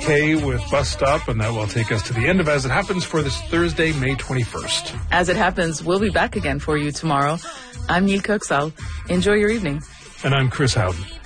K with Bus Stop, and that will take us to the end of As It Happens for this Thursday, May 21st. As It Happens, we'll be back again for you tomorrow. I'm Neil Coxall. Enjoy your evening. And I'm Chris Howden.